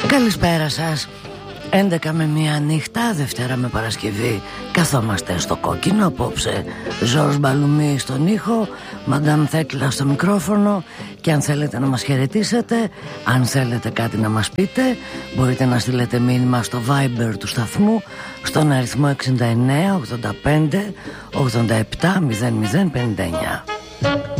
Καλησπέρα σας. 11 με 1 νύχτα, Δευτέρα με Παρασκευή. Καθόμαστε στο κόκκινο απόψε. Ζορς Μπαλουμί στον ήχο, Μαντάμ Θέκλα στο μικρόφωνο. Και αν θέλετε να μας χαιρετήσετε, αν θέλετε κάτι να μας πείτε, μπορείτε να στείλετε μήνυμα στο Viber του σταθμού στον αριθμό 69 85 87 00 59.